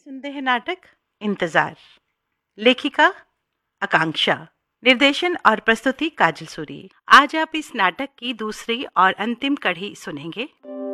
सुनते हैं नाटक इंतजार। लेखिका आकांक्षा, निर्देशन और प्रस्तुति काजल सूरी। आज आप इस नाटक की दूसरी और अंतिम कड़ी सुनेंगे।